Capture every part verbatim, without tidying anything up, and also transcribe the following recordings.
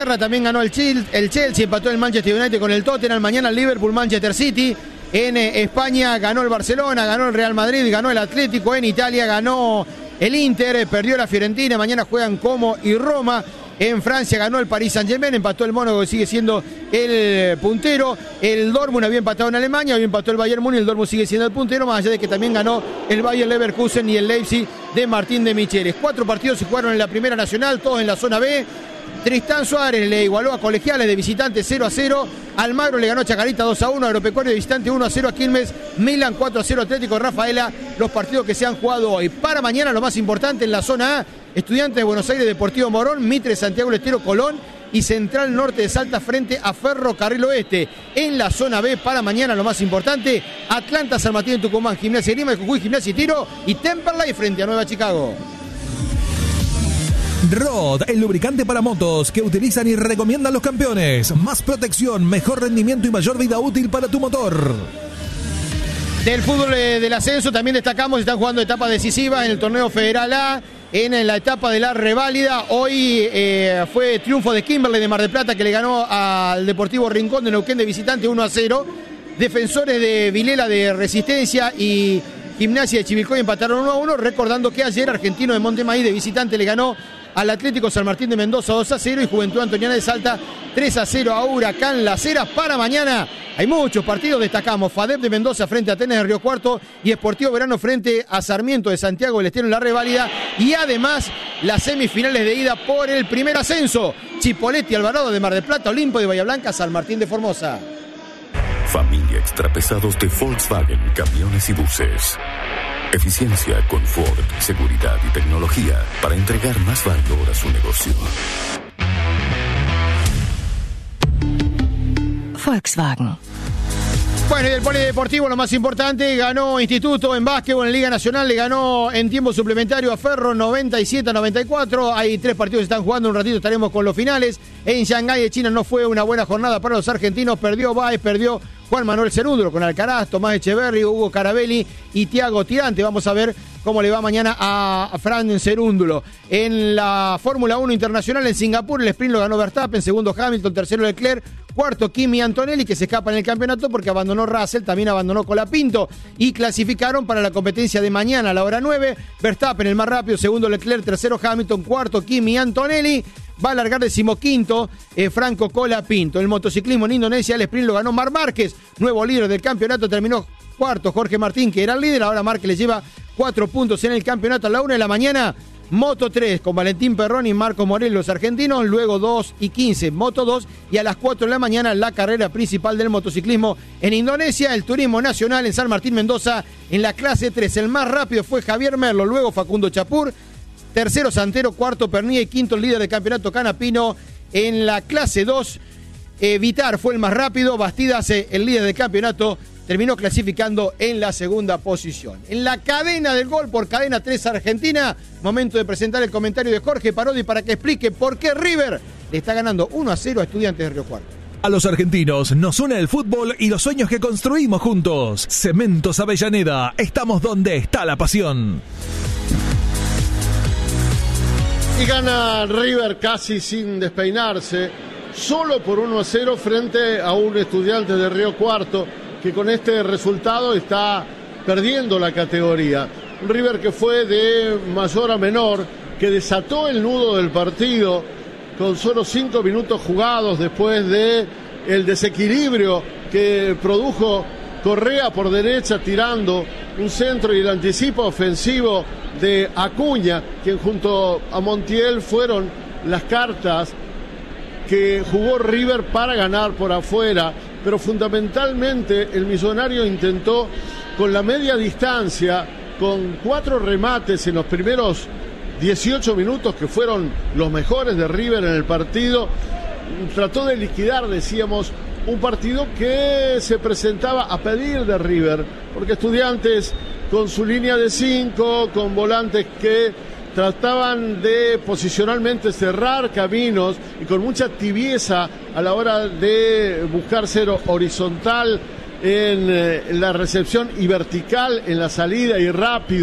También ganó el Chelsea, empató el Manchester United con el Tottenham. Mañana el Liverpool, Manchester City. En España ganó el Barcelona, ganó el Real Madrid, ganó el Atlético. En Italia ganó el Inter, perdió la Fiorentina. Mañana juegan Como y Roma. En Francia ganó el Paris Saint-Germain, empató el Mónaco, que sigue siendo el puntero. El Dortmund había empatado en Alemania, había empatado el Bayern Múnich, el Dortmund sigue siendo el puntero, más allá de que también ganó el Bayer Leverkusen y el Leipzig de Martín de Micheles. Cuatro partidos se jugaron en la Primera Nacional, todos en la zona B. Tristán Suárez le igualó a Colegiales de visitante cero a cero. Almagro le ganó a Chacarita dos a uno. Agropecuario de visitante uno a cero a Quilmes. Milan cuatro a cero Atlético Rafaela. Los partidos que se han jugado hoy. Para mañana lo más importante en la zona A. Estudiantes de Buenos Aires, Deportivo Morón, Mitre, Santiago del Estero, Colón y Central Norte de Salta frente a Ferrocarril Oeste. En la zona B para mañana lo más importante, Atlanta, San Martín de Tucumán, Gimnasia Grima, Jujuy, Gimnasia y Tiro y Temperley frente a Nueva Chicago. Rod, el lubricante para motos que utilizan y recomiendan los campeones. Más protección, mejor rendimiento y mayor vida útil para tu motor. Del fútbol del ascenso también destacamos, están jugando etapas decisivas en el torneo Federal A. En la etapa de la reválida, hoy eh, fue triunfo de Kimberley de Mar del Plata, que le ganó al Deportivo Rincón de Neuquén de visitante uno a cero. Defensores de Vilela de Resistencia y Gimnasia de Chivilcoy empataron uno a uno, recordando que ayer Argentino de Montemaíz de visitante le ganó al Atlético San Martín de Mendoza dos a cero y Juventud Antoniana de Salta tres a cero a Huracán Las Heras. Para mañana hay muchos partidos, destacamos FADEP de Mendoza frente a Atenas de Río Cuarto y Sportivo Verano frente a Sarmiento de Santiago del Estero en la reválida, y además las semifinales de ida por el primer ascenso, Chipoleti Alvarado de Mar del Plata, Olimpo de Bahía Blanca, San Martín de Formosa. Familia Extrapesados de Volkswagen, camiones y buses. Eficiencia, confort, seguridad y tecnología para entregar más valor a su negocio. Volkswagen. Bueno, y del polideportivo lo más importante, ganó Instituto en básquetbol en Liga Nacional, le ganó en tiempo suplementario a Ferro noventa y siete a noventa y cuatro. Hay tres partidos que están jugando, un ratito estaremos con los finales. En Shanghái de China no fue una buena jornada para los argentinos, perdió Báez, perdió Juan Manuel Cerúndolo con Alcaraz, Tomás Echeverri, Hugo Carabelli y Tiago Tirante. Vamos a ver cómo le va mañana a Fran Cerúndolo. En la Fórmula uno Internacional en Singapur, el sprint lo ganó Verstappen, segundo Hamilton, tercero Leclerc, cuarto Kimi Antonelli, que se escapa en el campeonato porque abandonó Russell, también abandonó Colapinto, y clasificaron para la competencia de mañana a la hora nueve. Verstappen el más rápido, segundo Leclerc, tercero Hamilton, cuarto Kimi Antonelli. Va a largar decimoquinto eh, Franco Colapinto. El motociclismo en Indonesia, el sprint lo ganó Marc Márquez, nuevo líder del campeonato, terminó cuarto Jorge Martín, que era el líder. Ahora Márquez le lleva cuatro puntos en el campeonato. A la una de la mañana, Moto tres con Valentín Perroni y Marco Morel, los argentinos. Luego dos y quince, Moto dos. Y a las cuatro de la mañana, la carrera principal del motociclismo en Indonesia, el turismo nacional en San Martín Mendoza. En la clase tres, el más rápido fue Javier Merlo, luego Facundo Chapur, tercero Santero, cuarto Pernilla y quinto el líder del campeonato Canapino. En la clase dos, eh, Vitar fue el más rápido, Bastidas, eh, el líder del campeonato, terminó clasificando en la segunda posición. En la cadena del gol por Cadena tres Argentina, momento de presentar el comentario de Jorge Parodi para que explique por qué River le está ganando uno a cero a Estudiantes de Río Cuarto. A los argentinos nos une el fútbol y los sueños que construimos juntos. Cementos Avellaneda, estamos donde está la pasión. Y gana River casi sin despeinarse, solo por uno a cero frente a un Estudiante de Río Cuarto, que con este resultado está perdiendo la categoría. Un River que fue de mayor a menor, que desató el nudo del partido con solo cinco minutos jugados después de el desequilibrio que produjo Correa por derecha tirando un centro y el anticipo ofensivo de Acuña, quien junto a Montiel fueron las cartas que jugó River para ganar por afuera, pero fundamentalmente el millonario intentó con la media distancia, con cuatro remates en los primeros dieciocho minutos que fueron los mejores de River en el partido, trató de liquidar, decíamos, un partido que se presentaba a pedir de River, porque Estudiantes con su línea de cinco, con volantes que trataban de posicionalmente cerrar caminos y con mucha tibieza a la hora de buscar ser horizontal en, eh, en la recepción y vertical en la salida y rápido,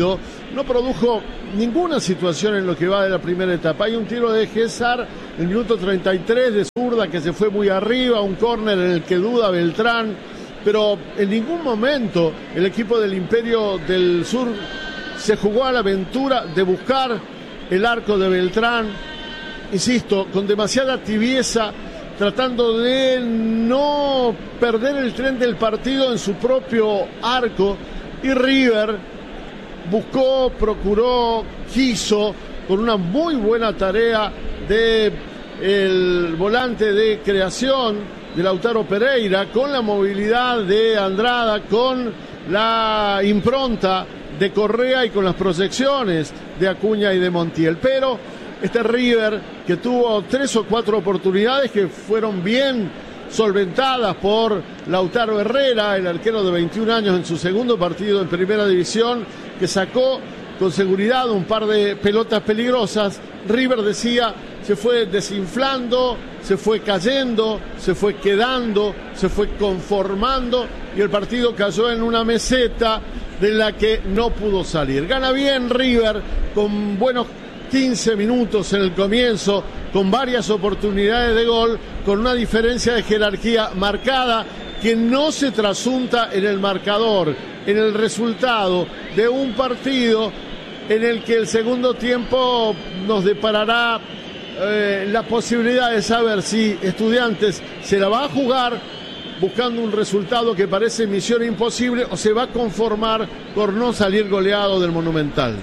no produjo ninguna situación en lo que va de la primera etapa. Hay un tiro de Gésar en el minuto treinta y tres de zurda que se fue muy arriba, un córner en el que duda Beltrán, pero en ningún momento el equipo del Imperio del Sur se jugó a la aventura de buscar el arco de Beltrán, insisto, con demasiada tibieza, tratando de no perder el tren del partido en su propio arco, y River buscó, procuró, quiso, con una muy buena tarea de el volante de creación de Lautaro Pereira, con la movilidad de Andrada, con la impronta de Correa y con las proyecciones de Acuña y de Montiel. Pero este River, que tuvo tres o cuatro oportunidades que fueron bien solventadas por Lautaro Herrera, el arquero de veintiún años en su segundo partido en Primera División, que sacó con seguridad un par de pelotas peligrosas. River, decía, se fue desinflando, se fue cayendo, se fue quedando, se fue conformando, y el partido cayó en una meseta de la que no pudo salir. Gana bien River, con buenos quince minutos en el comienzo, con varias oportunidades de gol, con una diferencia de jerarquía marcada que no se trasunta en el marcador, en el resultado de un partido en el que el segundo tiempo nos deparará eh, la posibilidad de saber si Estudiantes se la va a jugar buscando un resultado que parece misión imposible, o se va a conformar por no salir goleado del Monumental.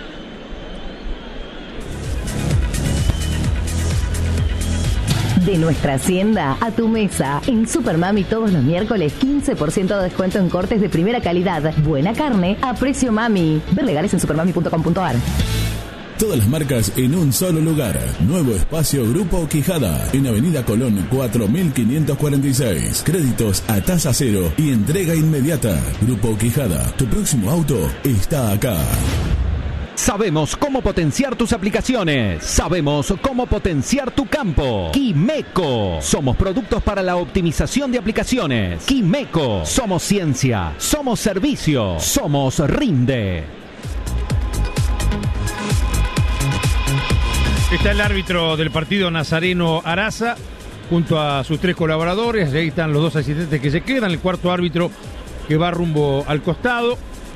De nuestra hacienda a tu mesa. En Supermami todos los miércoles quince por ciento de descuento en cortes de primera calidad. Buena carne a precio mami. Ver legales en supermami punto com punto a r. Todas las marcas en un solo lugar. Nuevo espacio Grupo Quijada. En Avenida Colón cuatro mil quinientos cuarenta y seis. Créditos a tasa cero y entrega inmediata. Grupo Quijada. Tu próximo auto está acá. Sabemos cómo potenciar tus aplicaciones. Sabemos cómo potenciar tu campo. Quimeco. Somos productos para la optimización de aplicaciones. Quimeco. Somos ciencia. Somos servicio. Somos Rinde. Está el árbitro del partido, Nazareno Araza, junto a sus tres colaboradores. Ahí están los dos asistentes que se quedan. El cuarto árbitro que va rumbo al costado.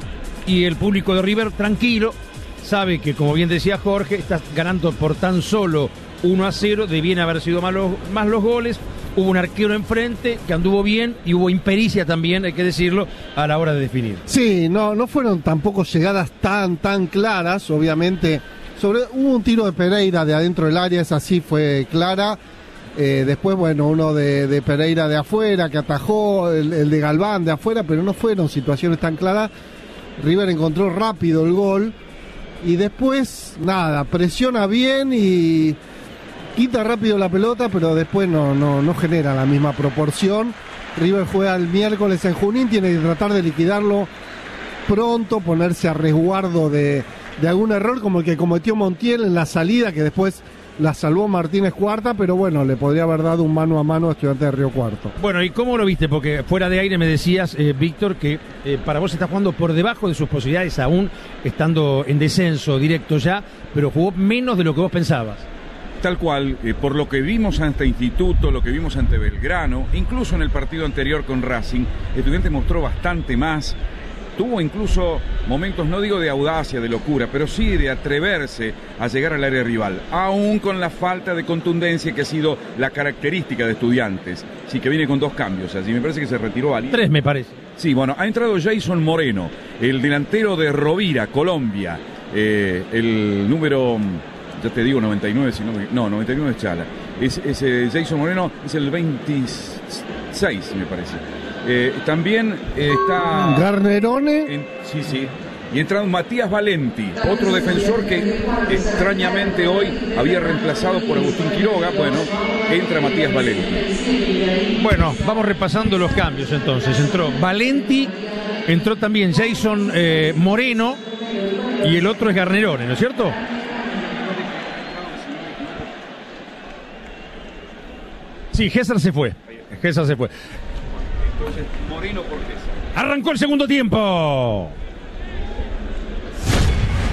Y el público de River tranquilo. Sabe que, como bien decía Jorge, está ganando por tan solo uno a cero. Debían haber sido más los, más los goles. Hubo un arquero enfrente que anduvo bien y hubo impericia también, hay que decirlo, a la hora de definir. Sí, no, no fueron tampoco llegadas tan, tan claras, obviamente. Sobre, hubo un tiro de Pereira de adentro del área, esa sí fue clara. Eh, después, bueno, uno de, de Pereira de afuera que atajó, el, el de Galván de afuera, pero no fueron situaciones tan claras. River encontró rápido el gol. Y después, nada, presiona bien y quita rápido la pelota, pero después no, no, no genera la misma proporción. River juega el miércoles en Junín, tiene que tratar de liquidarlo pronto, ponerse a resguardo de, de algún error como el que cometió Montiel en la salida, que después la salvó Martínez Cuarta, pero bueno, le podría haber dado un mano a mano a Estudiantes de Río Cuarto. Bueno, ¿y cómo lo viste? Porque fuera de aire me decías, eh, Víctor, que eh, para vos está jugando por debajo de sus posibilidades, aún estando en descenso directo ya, pero jugó menos de lo que vos pensabas. Tal cual, eh, por lo que vimos ante Instituto, lo que vimos ante Belgrano, incluso en el partido anterior con Racing, Estudiantes mostró bastante más. Tuvo incluso momentos, no digo de audacia, de locura, pero sí de atreverse a llegar al área rival, aún con la falta de contundencia que ha sido la característica de Estudiantes. Sí, que viene con dos cambios, así me parece que se retiró alguien. Tres, me parece. Sí, bueno, ha entrado Jason Moreno, el delantero de Rovira, Colombia, eh, el número, ya te digo, noventa y nueve, si no, no, noventa y nueve es Chala. Es, ese Jason Moreno es el veintiséis, me parece. Eh, también eh, está Garnerone. En, sí, sí. Y entra Matías Valenti, otro defensor que extrañamente hoy había reemplazado por Agustín Quiroga. Bueno, entra Matías Valenti. Bueno, vamos repasando los cambios entonces. Entró Valenti, entró también Jason eh, Moreno y el otro es Garnerone, ¿no es cierto? Sí, Gésar se fue. Gésar se fue. Entonces, Moreno por Gésar. Arrancó el segundo tiempo.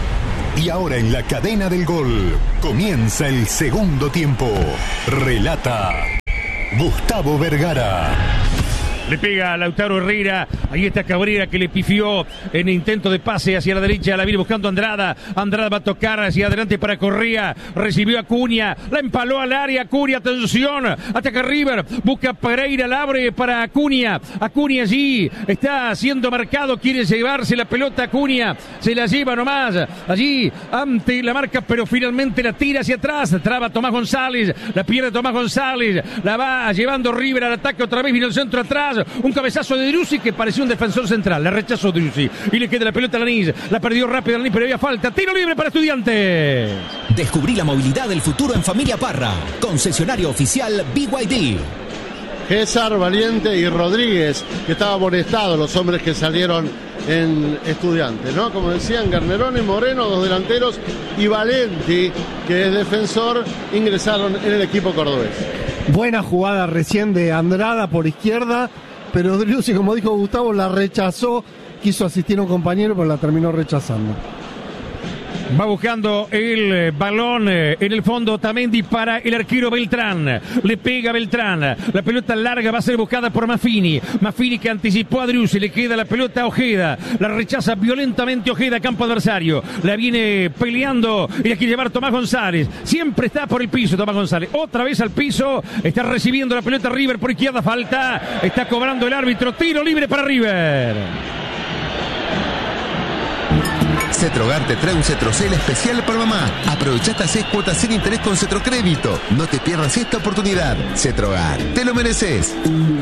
Y ahora en la cadena del gol comienza el segundo tiempo. Relata Gustavo Vergara. Le pega a Lautaro Herrera. Ahí está Cabrera que le pifió en intento de pase hacia la derecha. La viene buscando Andrada. Andrada va a tocar hacia adelante para Correa. Recibió a Acuña. La empaló al área. Acuña, atención. Ataca River. Busca Pereira. La abre para Acuña. Acuña allí. Está siendo marcado. Quiere llevarse la pelota Acuña. Se la lleva nomás. Allí ante la marca, pero finalmente la tira hacia atrás. Traba Tomás González. La pierde Tomás González. La va llevando River al ataque otra vez. Vino el centro atrás. Un cabezazo de Driussi que pareció un defensor central. La rechazó Driussi. Y le queda la pelota a Lanís. La perdió rápido Lanís, pero había falta. Tiro libre para Estudiantes. Descubrí la movilidad del futuro en Familia Parra. Concesionario oficial B Y D. César, Valiente y Rodríguez, que estaban amonestados los hombres que salieron en Estudiantes, ¿no? Como decían, Garnerone, Moreno, dos delanteros, y Valenti, que es defensor, ingresaron en el equipo cordobés. Buena jugada recién de Andrada por izquierda, pero Driussi, como dijo Gustavo, la rechazó, quiso asistir a un compañero, pero la terminó rechazando. Va buscando el balón en el fondo Otamendi para el arquero Beltrán. Le pega Beltrán. La pelota larga va a ser buscada por Maffini. Maffini que anticipó a Driussi. Le queda la pelota a Ojeda. La rechaza violentamente Ojeda, campo adversario. La viene peleando y la quiere llevar Tomás González. Siempre está por el piso Tomás González. Otra vez al piso. Está recibiendo la pelota River por izquierda. Falta. Está cobrando el árbitro. Tiro libre para River. Cetrogar te trae un Cetrocel especial para mamá. Aprovecha estas seis cuotas sin interés con Cetrocrédito. No te pierdas esta oportunidad. Cetrogar, te lo mereces.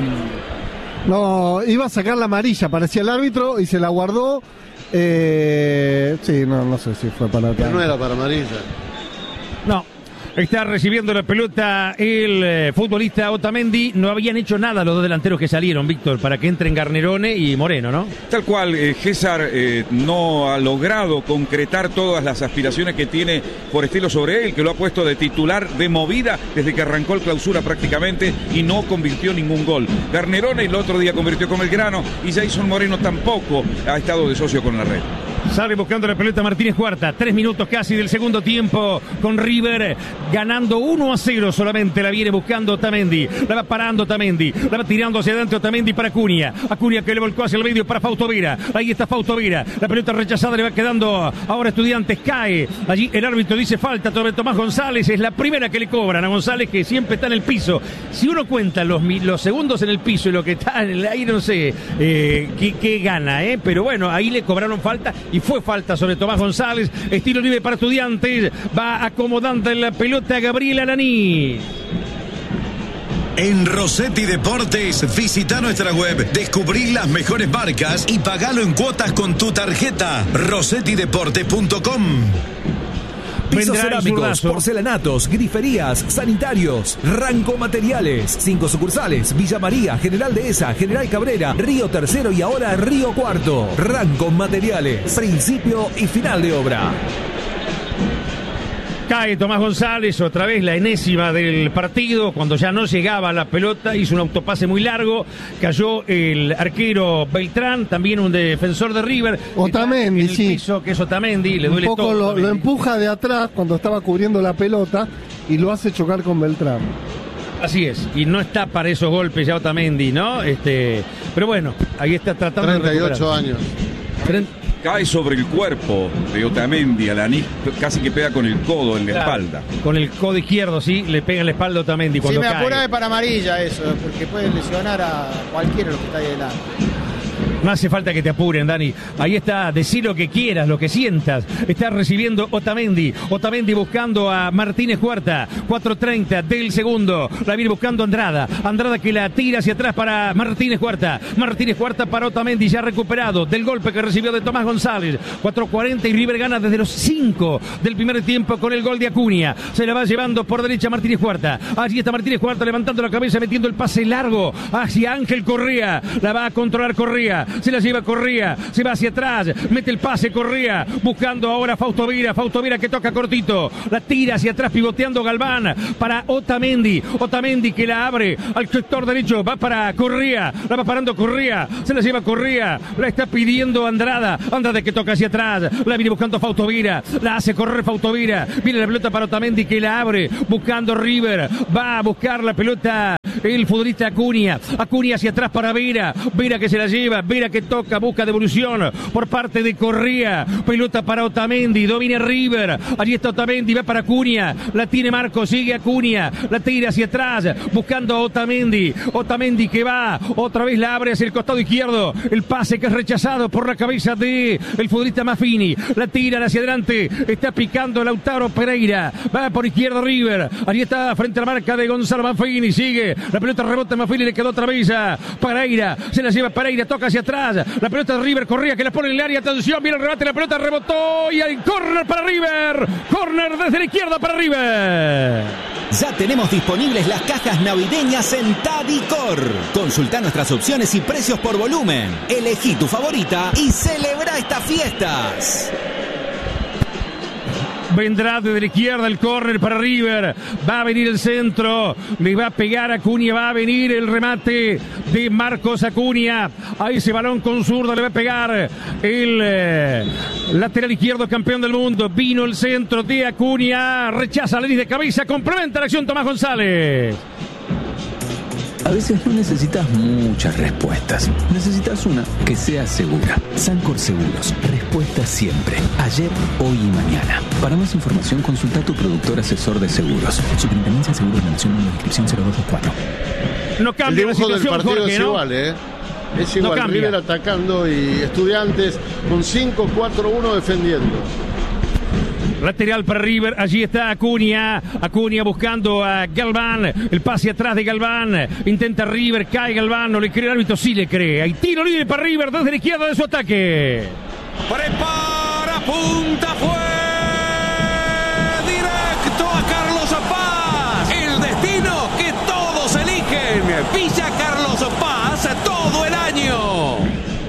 No, iba a sacar la amarilla, parecía el árbitro y se la guardó. Eh, sí, no, no sé si fue para... Pero no era para amarilla. No. Está recibiendo la pelota el eh, futbolista Otamendi. No habían hecho nada los dos delanteros que salieron, Víctor, para que entren Garnerone y Moreno, ¿no? Tal cual, eh, César eh, no ha logrado concretar todas las aspiraciones que tiene por estilo sobre él, que lo ha puesto de titular de movida desde que arrancó el Clausura prácticamente y no convirtió ningún gol. Garnerone el otro día convirtió con Belgrano y Jason Moreno tampoco ha estado de socio con la red. Sale buscando la pelota Martínez Cuarta. Tres minutos casi del segundo tiempo con River ganando uno a cero solamente. La viene buscando Otamendi. La va parando Otamendi. La va tirando hacia adelante Otamendi para Acuña. Acuña que le volcó hacia el medio para Fausto Vera. Ahí está Fausto Vera. La pelota rechazada le va quedando ahora Estudiantes. Cae. Allí el árbitro dice falta sobre Tomás González. Es la primera que le cobran a González, que siempre está en el piso. Si uno cuenta los, los segundos en el piso y lo que está en el aire, no sé eh, qué, qué gana, ¿eh? Pero bueno, ahí le cobraron falta. Y fue falta sobre Tomás González. Estilo libre para Estudiantes. Va acomodando la pelota a Gabriel Alaní. En Rossetti Deportes, visita nuestra web, descubrí las mejores marcas y pagalo en cuotas con tu tarjeta. rossetti deportes punto com. Pisos cerámicos, porcelanatos, griferías, sanitarios, Ranco Materiales. Cinco sucursales: Villa María, General Dehesa, General Cabrera, Río Tercero y ahora Río Cuarto. Ranco Materiales, principio y final de obra. Cae Tomás González, otra vez la enésima del partido, cuando ya no llegaba la pelota, hizo un autopase muy largo, cayó el arquero Beltrán, también un defensor de River. Otamendi, en el sí. piso, que es Otamendi, le duele un poco todo. Lo, lo empuja de atrás cuando estaba cubriendo la pelota y lo hace chocar con Beltrán. Así es, y no está para esos golpes ya Otamendi, ¿no? Este, pero bueno, ahí está tratando treinta y ocho de años. treinta Cae sobre el cuerpo de Otamendi, Alaní casi que pega con el codo en la Claro, espalda. Con el codo izquierdo, sí, le pega en la espalda a Otamendi cuando Si me cae. apura es para amarilla eso, porque puede lesionar a cualquiera de los que está ahí adelante. No hace falta que te apuren, Dani. Ahí está, decí lo que quieras, lo que sientas. Está recibiendo Otamendi. Otamendi buscando a Martínez Cuarta. cuatro treinta del segundo. La viene buscando Andrada. Andrada que la tira hacia atrás para Martínez Cuarta. Martínez Cuarta para Otamendi, ya recuperado del golpe que recibió de Tomás González. cuatro cuarenta y River gana desde los cinco del primer tiempo con el gol de Acuña. Se la va llevando por derecha Martínez Cuarta. Allí está Martínez Cuarta levantando la cabeza, metiendo el pase largo hacia Ángel Correa. La va a controlar Correa. se la lleva Correa, se va hacia atrás, mete el pase Correa, buscando ahora Fausto Vera, Fausto Vera que toca cortito, la tira hacia atrás pivoteando Galván para Otamendi, Otamendi que la abre al sector derecho, va para Correa, la va parando Correa, se la lleva Correa, la está pidiendo Andrada, Andrada que toca hacia atrás, la viene buscando Fausto Vera, la hace correr Fausto Vera, viene la pelota para Otamendi que la abre, buscando River, va a buscar la pelota el futbolista Acuña, Acuña hacia atrás para Vera, Vera que se la lleva, Vera que toca, busca devolución por parte de Correa, pelota para Otamendi, domina River, allí está Otamendi, va para Acuña, la tiene Marco, sigue Acuña, la tira hacia atrás, buscando a Otamendi, Otamendi que va, otra vez la abre hacia el costado izquierdo, el pase que es rechazado por la cabeza de el futbolista Maffini, la tira hacia adelante, está picando Lautaro Pereira, va por izquierda River, allí está frente a la marca de Gonzalo Maffini, sigue, la pelota rebota Maffini, le quedó otra vez a Pereira, se la lleva Pereira, toca hacia atrás, la pelota de River, Correa que la pone en el área, atención, viene el rebate, la pelota rebotó y hay córner para River, córner desde la izquierda para River. Ya tenemos disponibles las cajas navideñas en Tadicor. Consulta nuestras opciones y precios por volumen. Elegí tu favorita y celebra estas fiestas. Vendrá desde la izquierda el córner para River. Va a venir el centro. Le va a pegar a Acuña. Va a venir el remate de Marcos Acuña. A ese balón con zurda le va a pegar el eh, lateral izquierdo campeón del mundo. Vino el centro de Acuña. Rechaza la línea de cabeza. Complementa la acción Tomás González. A veces no necesitas muchas respuestas. Necesitas una que sea segura. Sancor Seguros. Respuesta siempre. Ayer, hoy y mañana. Para más información, consulta a tu productor asesor de seguros. Superintendencia de Seguros de la Nación, número de inscripción cero dos dos cuatro. No cambia el dibujo la situación, del partido Jorge, es ¿no? igual, ¿eh? Es igual. No River atacando y Estudiantes con cinco cuatro uno defendiendo. Lateral para River, allí está Acuña, Acuña buscando a Galván, el pase atrás de Galván, intenta River, cae Galván, no le cree el árbitro, sí le cree, hay tiro libre para River desde la izquierda de su ataque. Prepara, punta, fue directo a Carlos Paz, el destino que todos eligen, Villa Carlos Paz todo el año.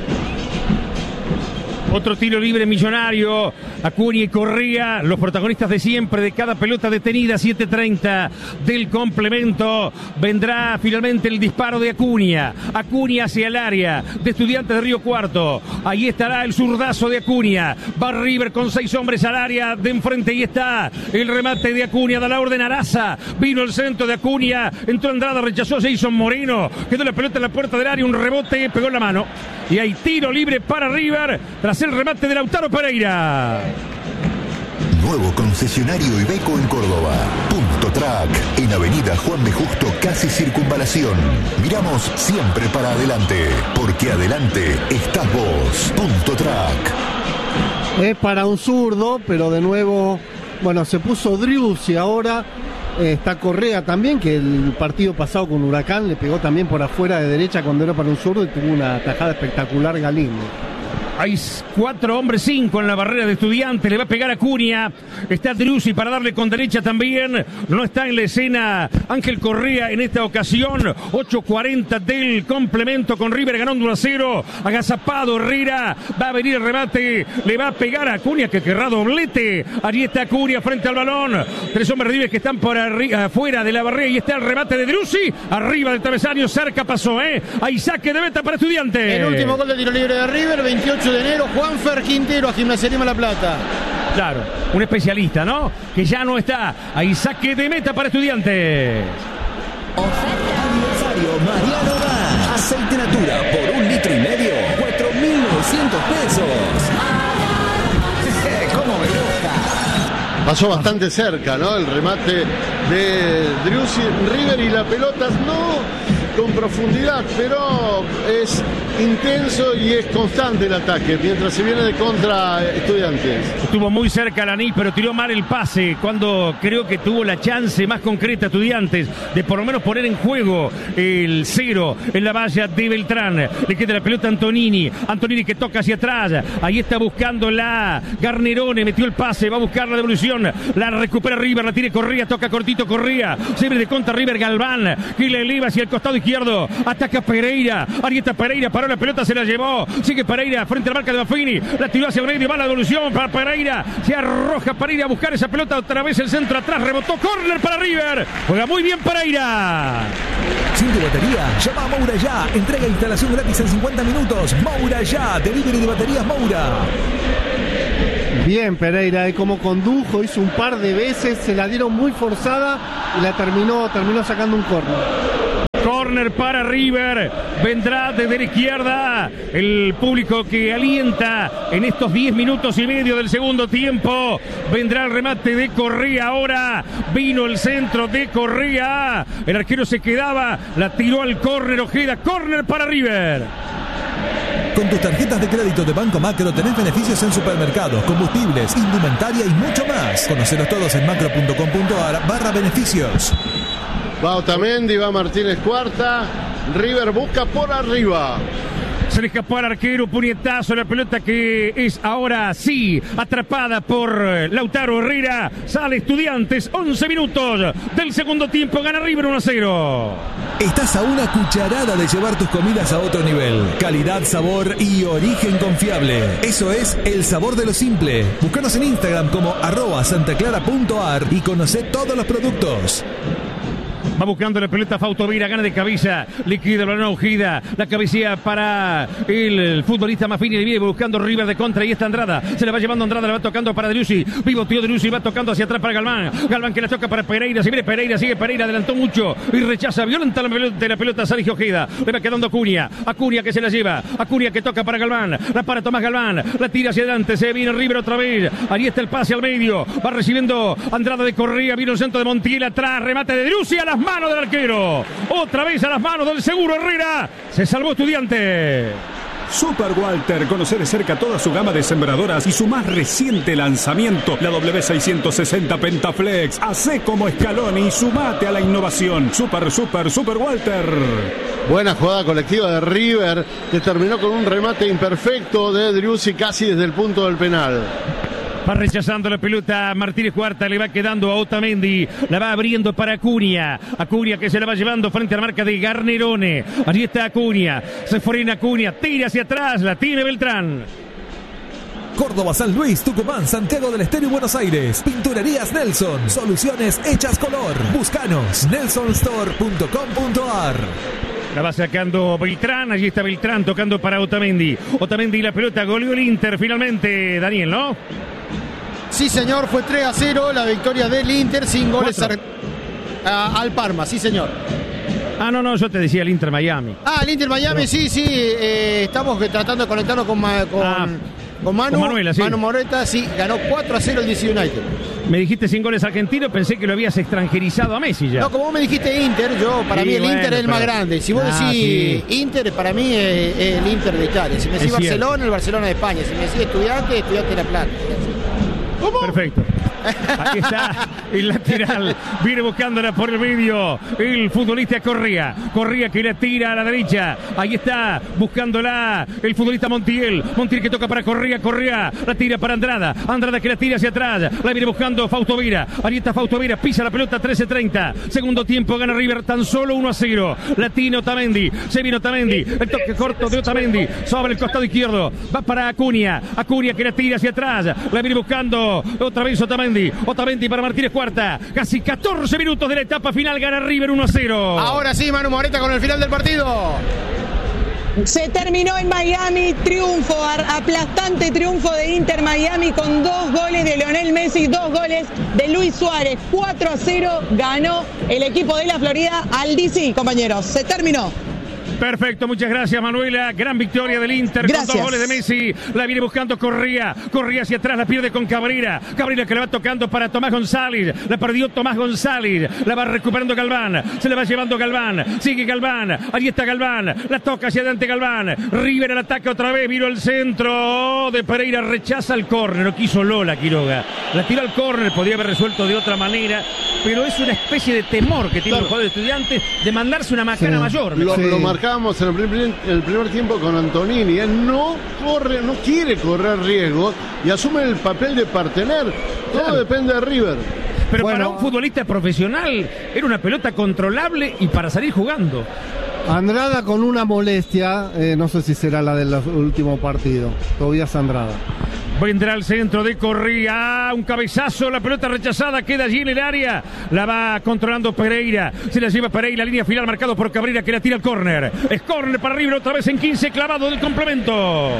Otro tiro libre millonario, Acuña y Correa, los protagonistas de siempre de cada pelota detenida, siete treinta del complemento. Vendrá finalmente el disparo de Acuña, Acuña hacia el área de Estudiantes de Río Cuarto. Ahí estará el zurdazo de Acuña, va River con seis hombres al área de enfrente, ahí está el remate de Acuña, da la orden Araza, vino el centro de Acuña, entró Andrada, rechazó Jason Moreno, quedó la pelota en la puerta del área, un rebote, pegó en la mano y hay tiro libre para River tras el remate de Lautaro Pereira. Nuevo concesionario Iveco en Córdoba. Punto Track, en Avenida Juan B. Justo, casi Circunvalación. Miramos siempre para adelante, porque adelante estás vos. Punto Track. Es para un zurdo, pero de nuevo, bueno, se puso Driussi ahora. Eh, está Correa también, que el partido pasado con Huracán le pegó también por afuera de derecha cuando era para un zurdo y tuvo una tajada espectacular Galindo. Hay cuatro hombres, cinco en la barrera de Estudiantes. Le va a pegar a Acuña. Está Driussi para darle con derecha también. No está en la escena Ángel Correa en esta ocasión. ocho cuarenta del complemento con River ganando uno a cero. Agazapado Herrera. Va a venir el remate. Le va a pegar a Acuña que querrá doblete. Allí está Acuña frente al balón. Tres hombres de River que están por arriba, afuera de la barrera. Y está el remate de Driussi. Arriba del travesaño. Cerca pasó, ¿eh? Hay saque de meta para Estudiantes. El último gol de tiro libre de River, veintiocho de enero, Juanfer Quintero a Gimnasia Grima La Plata. Claro, un especialista, ¿no? Que ya no está. Hay saque de meta para Estudiantes. Aniversario Mariano Gas. Aceite Natura por un litro y medio, cuatro mil novecientos pesos. ¿Cómo me gusta? Pasó bastante cerca, ¿no? El remate de Driussi, River y la pelota no con profundidad, pero es intenso y es constante el ataque, mientras se viene de contra Estudiantes. Estuvo muy cerca Alaní, pero tiró mal el pase, cuando creo que tuvo la chance más concreta Estudiantes de por lo menos poner en juego el cero en la valla de Beltrán. Le queda la pelota a Antonini, Antonini que toca hacia atrás, ahí está buscando la Garnerone, metió el pase, va a buscar la devolución, la recupera River, la tiene Correa, toca cortito Correa, se viene de contra River Galván, que le eleva hacia el costado costado izquierdo. Ataca Pereira. Ahí está Pereira. Paró la pelota, se la llevó. Sigue Pereira frente a la marca de Baffini. La tiró hacia el medio. Va la devolución para Pereira. Se arroja Pereira a buscar esa pelota. Otra vez el centro atrás. Rebotó. Córner para River. Juega muy bien Pereira. Sin tu batería, llama a Moura ya. Entrega e instalación gratis en cincuenta minutos. Moura ya. Delivery de baterías Moura. Bien Pereira, de cómo condujo, hizo un par de veces, se la dieron muy forzada y la terminó, terminó sacando un córner. Córner para River, vendrá desde la izquierda el público que alienta en estos diez minutos y medio del segundo tiempo. Vendrá el remate de Correa ahora, vino el centro de Correa, el arquero se quedaba, la tiró al córner Ojeda, córner para River. Con tus tarjetas de crédito de Banco Macro tenés beneficios en supermercados, combustibles, indumentaria y mucho más. Conocelos todos en macro.com.ar barra beneficios. Va Otamendi, va Martínez Cuarta. River busca por arriba. Se le escapó al arquero, puñetazo, la pelota que es ahora sí atrapada por Lautaro Herrera. Sale Estudiantes, once minutos del segundo tiempo, gana River uno a cero. Estás a una cucharada de llevar tus comidas a otro nivel. Calidad, sabor y origen confiable. Eso es el sabor de lo simple. Búscanos en Instagram como arroba santaclara.ar y conocé todos los productos. Va buscando la pelota Fausto Vira, gana de cabeza, liquida la Ojeda, la cabecilla para el, el futbolista Maffini, le viene buscando River de contra, y está Andrada, se la va llevando Andrada, le va tocando para Driussi, vivo tío Driussi, va tocando hacia atrás para Galván, Galván que la toca para Pereira, si viene Pereira, sigue Pereira, adelantó mucho y rechaza, violenta la pelota, la pelota Sergio Ojeda, le va quedando Acuña, Acuña que se la lleva, Acuña que toca para Galván, la para Tomás Galván, la tira hacia adelante, se viene River otra vez, ahí está el pase al medio, va recibiendo Andrada de Correa, vino el centro de Montiel atrás, remate de Driussi a las manos del arquero, otra vez a las manos del seguro Herrera, se salvó Estudiante. Super Walter, conoce de cerca toda su gama de sembradoras y su más reciente lanzamiento, la W seiscientos sesenta Pentaflex. Hacé como Scaloni y sumate a la innovación. Super, super, Super Walter. Buena jugada colectiva de River, que terminó con un remate imperfecto de Driussi casi desde el punto del penal. Va rechazando la pelota Martínez Cuarta, le va quedando a Otamendi, la va abriendo para Acuña, Acuña que se la va llevando frente a la marca de Garnerone, allí está Acuña, se frena Acuña, tira hacia atrás, la tiene Beltrán. Córdoba, San Luis, Tucumán, Santiago del Estero y Buenos Aires. Pinturerías Nelson, soluciones hechas color. Búscanos, nelson store punto com punto ar. La va sacando Beltrán, allí está Beltrán tocando para Otamendi, Otamendi la pelota, goleó el Inter finalmente, Daniel, ¿no? Sí, señor, fue tres a cero la victoria del Inter sin goles a, a, al Parma, sí, señor. Ah, no, no, yo te decía el Inter Miami. Ah, el Inter Miami, Pero... sí, sí, eh, estamos tratando de conectarnos con, con, ah, con Manu, con Manuela, sí. Manu Moreta, sí, ganó cuatro a cero el D C United. Me dijiste sin goles argentinos, pensé que lo habías extranjerizado a Messi ya. No, como vos me dijiste Inter, yo, para sí, mí el bueno, Inter es el pero... más grande. Si vos ah, decís sí. Inter, para mí es, es el Inter de Italia. Si me decís Barcelona, cierto. El Barcelona de España. Si me decís Estudiante, Estudiante de La Plata. ¿Cómo? Perfecto. Aquí está el lateral, viene buscándola por el medio el futbolista Correa, Correa que la tira a la derecha, ahí está buscándola el futbolista Montiel, Montiel que toca para Correa, Correa la tira para Andrada, Andrada que la tira hacia atrás, la viene buscando Fausto Vera, ahí está Fausto Vera, pisa la pelota, trece treinta, segundo tiempo, gana River tan solo uno a cero, la tiene Otamendi, se viene Otamendi, el toque corto de Otamendi, sobre el costado izquierdo, va para Acuña, Acuña que la tira hacia atrás, la viene buscando otra vez Otamendi, Otamendi para Martínez Cuarta, casi catorce minutos de la etapa final, gana River uno a cero. Ahora sí, Manu Moreta con el final del partido. Se terminó en Miami, triunfo, aplastante triunfo de Inter Miami con dos goles de Lionel Messi, dos goles de Luis Suárez, cuatro a cero ganó el equipo de la Florida al D C, compañeros, se terminó. Perfecto, muchas gracias Manuela, gran victoria del Inter. Gracias. Con dos goles de Messi, la viene buscando Correa, Correa hacia atrás, la pierde con Cabrera, Cabrera que le va tocando para Tomás González, la perdió Tomás González, la va recuperando Galván, se la va llevando Galván, sigue Galván, ahí está Galván, la toca hacia adelante Galván, River al ataque otra vez, vino el centro de Pereira, rechaza el córner, no quiso Lola Quiroga, la tira al córner, podría haber resuelto de otra manera, pero es una especie de temor que tiene claro. el jugador de Estudiantes de mandarse una macana sí. mayor. Lo, sí. lo marcamos en el primer, el primer tiempo con Antonini, él no corre, no quiere correr riesgos y asume el papel de partener, todo claro. depende de River. Pero bueno, para un futbolista profesional era una pelota controlable y para salir jugando. Andrada con una molestia, eh, no sé si será la del último partido. Tobías Andrada. Vendrá al centro de Correa, un cabezazo, la pelota rechazada, queda allí en el área, la va controlando Pereira, se la lleva Pereira, línea final marcado por Cabrera que la tira al córner, es córner para River otra vez en quince, clavado del complemento.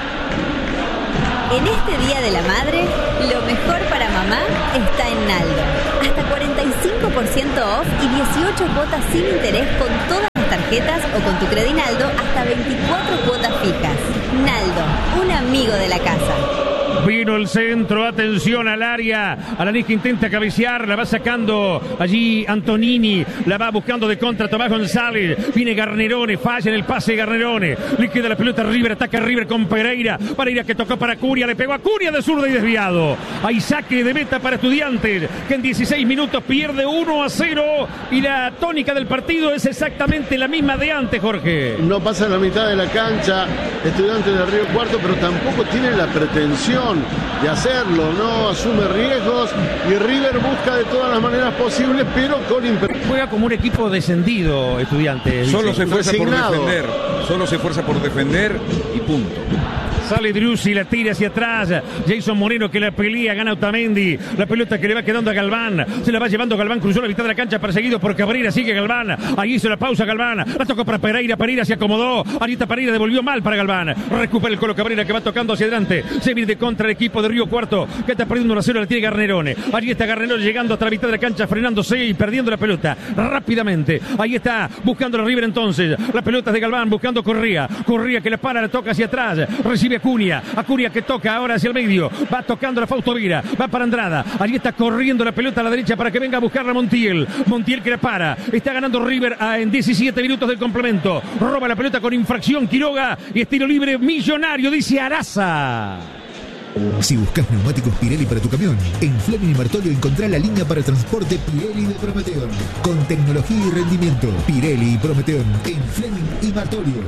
En este Día de la Madre, lo mejor para mamá está en Naldo. Hasta cuarenta y cinco por ciento off y dieciocho cuotas sin interés con todas las tarjetas o con tu Credinaldo hasta veinticuatro cuotas fijas. Naldo, un amigo de la casa. Vino el centro, atención al área. Alanís que intenta cabecear, la va sacando allí Antonini, la va buscando de contra Tomás González. Viene Garnerone, falla en el pase de Garnerone. Le queda la pelota a River, ataca a River con Pereira. Pereira que tocó para Curia, le pegó a Curia de zurda y desviado. Hay saque de meta para Estudiantes, que en dieciséis minutos pierde uno a cero. Y la tónica del partido es exactamente la misma de antes, Jorge. No pasa la mitad de la cancha Estudiantes de Río Cuarto, pero tampoco tiene la pretensión de hacerlo, no asume riesgos y River busca de todas las maneras posibles, pero con imper... Juega como un equipo descendido, Estudiantes. Solo se esfuerza por Resignado. defender, solo se esfuerza por defender y punto. Sale Driussi, la tira hacia atrás. Jason Moreno que la pelea, gana Otamendi. La pelota que le va quedando a Galván. Se la va llevando Galván, cruzó la mitad de la cancha, perseguido por Cabrera. Sigue Galván. Ahí hizo la pausa Galván. La tocó para Pereira. Pereira se acomodó. Ahorita Pereira devolvió mal para Galván. Recupera el Colo Cabrera que va tocando hacia adelante. Se viene de contra el equipo de Río Cuarto que está perdiendo uno a cero. La tiene Garnerone. Allí está Garnerone llegando hasta la mitad de la cancha, frenándose y perdiendo la pelota rápidamente. Ahí está buscando la River entonces. La pelota es de Galván buscando Correa. Correa que la para, la toca hacia atrás. Recibe Acuña. Acuña que toca ahora hacia el medio, va tocando la Fausto Vera, va para Andrada, allí está corriendo la pelota a la derecha para que venga a buscarla Montiel, Montiel que la para, está ganando River en diecisiete minutos del complemento, roba la pelota con infracción Quiroga y estilo libre millonario, dice Araza. Si buscas neumáticos Pirelli para tu camión, en Fleming y Martolio encontrá la línea para transporte Pirelli de Prometeon, con tecnología y rendimiento. Pirelli y Prometeon en Fleming y Martolio.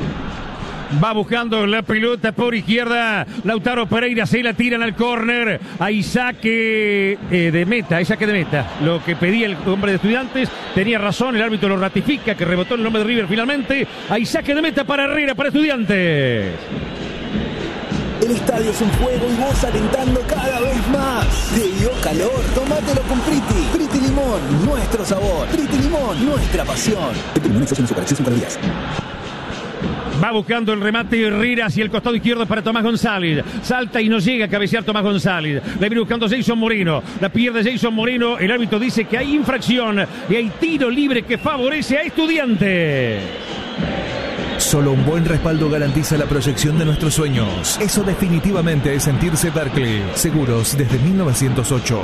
Va buscando la pelota por izquierda. Lautaro Pereira se la tiran al córner. Hay saque eh, de meta, hay saque de meta. Lo que pedía el hombre de Estudiantes tenía razón, el árbitro lo ratifica, que rebotó en el nombre de River finalmente. Hay saque de meta para Herrera, para Estudiantes. El estadio es un juego y vos alentando cada vez más. ¿Te dio calor? Tómatelo con Priti. Priti Limón, nuestro sabor. Priti Limón, nuestra pasión. Priti Limón es azúcar, sin calorías. Va buscando el remate Herrera hacia el costado izquierdo para Tomás González. Salta y no llega a cabecear Tomás González. La viene buscando Jason Moreno. La pierde Jason Moreno. El árbitro dice que hay infracción y hay tiro libre que favorece a Estudiantes. Solo un buen respaldo garantiza la proyección de nuestros sueños. Eso definitivamente es sentirse Berkeley. Seguros desde mil novecientos ocho.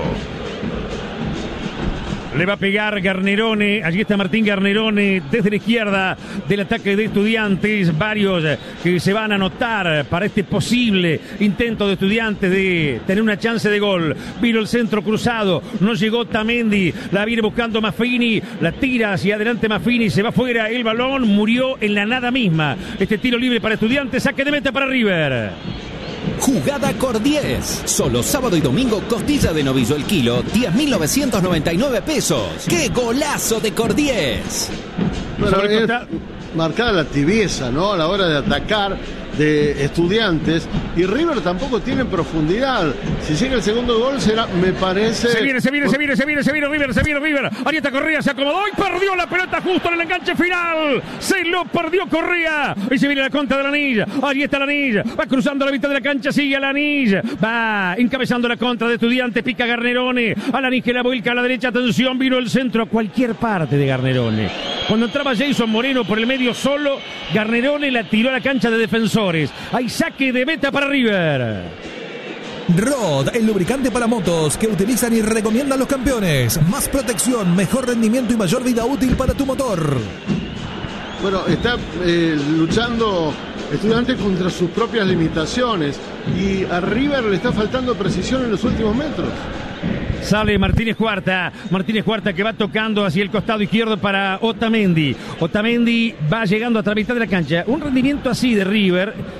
Le va a pegar Garnerone, allí está Martín Garnerone desde la izquierda del ataque de Estudiantes, varios que se van a anotar para este posible intento de Estudiantes de tener una chance de gol. Vino el centro cruzado, no llegó Tamendi, la viene buscando Maffini, la tira hacia adelante Maffini, se va fuera el balón, murió en la nada misma. Este tiro libre para Estudiantes, saque de meta para River. Jugada Cor diez. Solo sábado y domingo costilla de novillo el kilo, diez mil novecientos noventa y nueve pesos. ¡Qué golazo de Cor diez! Bueno, es marcada la tibieza, ¿no? A la hora de atacar de Estudiantes, y River tampoco tiene profundidad. Si llega el segundo gol será, me parece... Se viene, se viene, se viene, se viene, se viene River, se viene River. Arieta Correa se acomodó y perdió la pelota justo en el enganche final. Se lo perdió Correa. Y se viene la contra de Lanís. Ahí está Lanís. Va cruzando la mitad de la cancha, sigue a Lanís. Va encabezando la contra de Estudiantes, pica Garnerone. A Lanís que la vuelca a la derecha, atención, vino el centro a cualquier parte de Garnerone. Cuando entraba Jason Moreno por el medio solo, Garnerone la tiró a la cancha de defensores. Hay saque de meta para River. Rod, el lubricante para motos que utilizan y recomiendan los campeones. Más protección, mejor rendimiento y mayor vida útil para tu motor. Bueno, está eh, luchando Estudiantes contra sus propias limitaciones y a River le está faltando precisión en los últimos metros. Sale Martínez Cuarta, Martínez Cuarta que va tocando hacia el costado izquierdo para Otamendi. Otamendi va llegando hasta la mitad de la cancha. Un rendimiento así de River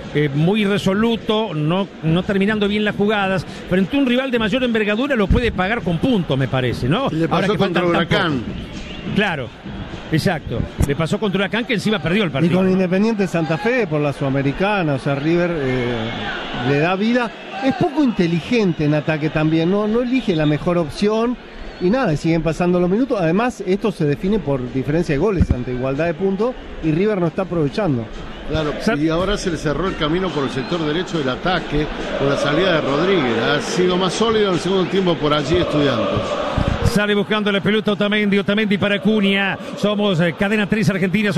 eh, muy resoluto, no, no terminando bien las jugadas. Frente a un rival de mayor envergadura lo puede pagar con puntos, me parece, ¿no? Le pasó contra Huracán. Claro. Exacto, le pasó contra Huracán, que encima perdió el partido. Y con Independiente Santa Fe por la Sudamericana, o sea, River eh, le da vida. Es poco inteligente en ataque también, no, no elige la mejor opción y nada, siguen pasando los minutos. Además, esto se define por diferencia de goles ante igualdad de puntos y River no está aprovechando. Claro, y ahora se le cerró el camino por el sector derecho del ataque con la salida de Rodríguez. Ha sido más sólido en el segundo tiempo por allí Estudiantes. Sale buscando la pelota Otamendi, Otamendi para Cunha. Somos eh, Cadena tres Argentina.